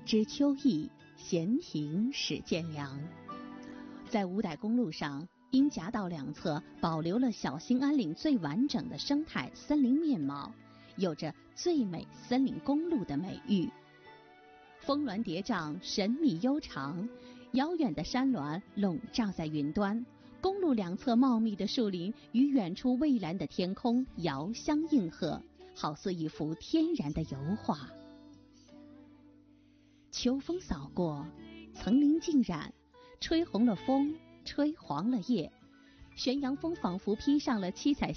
知秋意，闲庭始见凉。在五代公路上，因夹道两侧保留了小兴安岭最完整的生态森林面貌，有着最美森林公路的美誉。峰峦叠嶂，神秘悠长，遥远的山峦笼罩在云端，公路两侧茂密的树林与远处蔚蓝的天空遥相应和，好似一幅天然的油画。秋风扫过，层林尽染，吹红了枫，吹黄了叶，玄阳峰仿佛披上了七彩